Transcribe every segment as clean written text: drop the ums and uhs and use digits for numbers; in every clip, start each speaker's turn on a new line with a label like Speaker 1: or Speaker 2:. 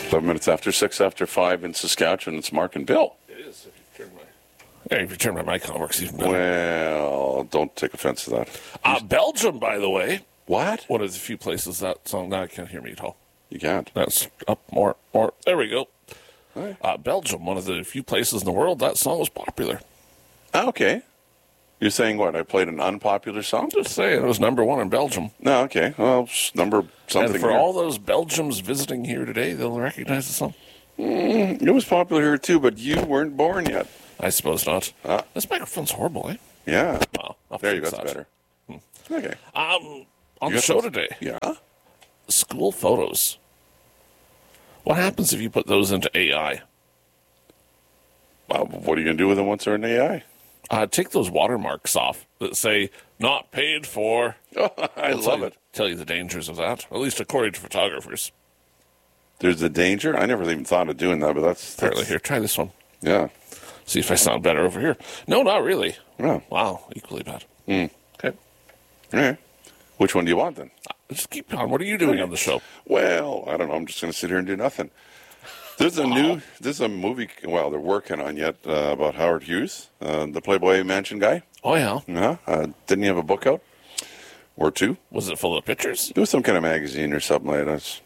Speaker 1: 11 minutes after 6 after 5 in Saskatchewan. It's Mark and Bill.
Speaker 2: It is. If you turn my mic on, it works even better.
Speaker 1: Well, don't take offense to that.
Speaker 2: Belgium, by the way.
Speaker 1: What?
Speaker 2: One of the few places that song. Now I can't hear me at all.
Speaker 1: You can't.
Speaker 2: That's up more. There we go.
Speaker 1: Right.
Speaker 2: Belgium, one of the few places in the world that song was popular.
Speaker 1: Okay. You're saying what? I played an unpopular song?
Speaker 2: Just saying, it was number one in Belgium.
Speaker 1: No, okay. Well, it's number something.
Speaker 2: And for
Speaker 1: here.
Speaker 2: all those Belgians visiting here today, they'll recognize the song.
Speaker 1: It was popular here too, but you weren't born yet.
Speaker 2: I suppose not. This microphone's horrible, eh?
Speaker 1: Yeah.
Speaker 2: Well,
Speaker 1: There you go. That's better. Okay.
Speaker 2: On the show today,
Speaker 1: Yeah.
Speaker 2: school photos. What happens if you put those into AI?
Speaker 1: What are you going to do with them once they're in AI?
Speaker 2: Take those watermarks off that say "not paid for."
Speaker 1: I love it.
Speaker 2: Tell you the dangers of that, at least according to photographers.
Speaker 1: There's a danger. I never even thought of doing that, but that's
Speaker 2: Apparently, here, try this one.
Speaker 1: Yeah.
Speaker 2: See if I sound better over here. No, not really.
Speaker 1: Yeah.
Speaker 2: Wow, equally bad. Okay.
Speaker 1: Okay. Which one do you want then?
Speaker 2: Just keep on. What are you doing on the show?
Speaker 1: Well, I don't know. I'm just going to sit here and do nothing. There's a movie, well, they're working on yet, about Howard Hughes, the Playboy Mansion guy.
Speaker 2: Oh, yeah.
Speaker 1: Didn't he have a book out? Or two?
Speaker 2: Was it full of pictures?
Speaker 1: It was some kind of magazine or something like that.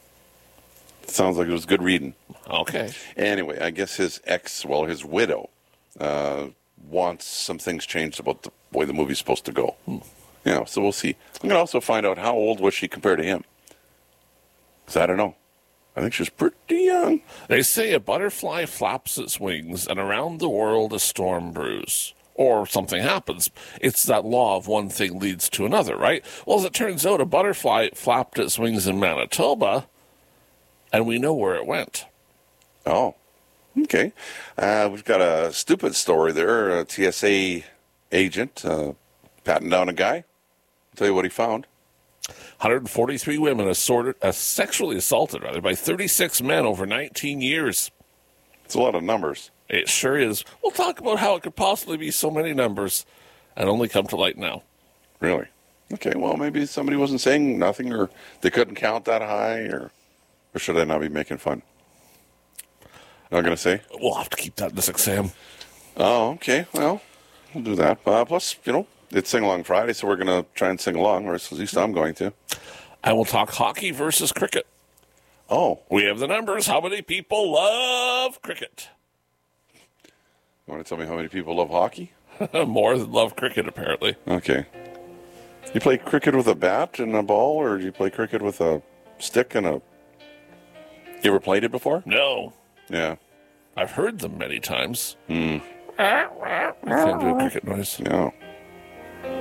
Speaker 1: Sounds like it was good reading.
Speaker 2: Okay.
Speaker 1: Anyway, I guess his widow, wants some things changed about the way the movie's supposed to go. Yeah, so we'll see. I'm going to also find out how old was she compared to him. Because I don't know. I think she's pretty young.
Speaker 2: They say a butterfly flaps its wings, and around the world a storm brews. Or something happens. It's that law of one thing leads to another, right? Well, as it turns out, a butterfly flapped its wings in Manitoba, and we know where it went.
Speaker 1: Oh, okay. We've got a stupid story there. A TSA agent patting down a guy. I'll tell you what he found.
Speaker 2: 143 women sexually assaulted by 36 men over 19 years.
Speaker 1: It's a lot of numbers.
Speaker 2: It sure is. We'll talk about how it could possibly be so many numbers and only come to light now.
Speaker 1: Really? Okay, well, maybe somebody wasn't saying nothing, or they couldn't count that high, or should I not be making fun? Not going to say?
Speaker 2: We'll have to keep that in this exam.
Speaker 1: Oh, okay. Well, we'll do that. Plus, it's Sing Along Friday, so we're going to try and sing along, or at least I'm going to.
Speaker 2: And we'll talk hockey versus cricket.
Speaker 1: Oh.
Speaker 2: We have the numbers. How many people love cricket?
Speaker 1: You want to tell me how many people love hockey?
Speaker 2: More than love cricket, apparently.
Speaker 1: Okay. You play cricket with a bat and a ball, or do you play cricket with a stick and a... You ever played it before?
Speaker 2: No.
Speaker 1: Yeah.
Speaker 2: I've heard them many times. I can't do a cricket noise.
Speaker 1: No.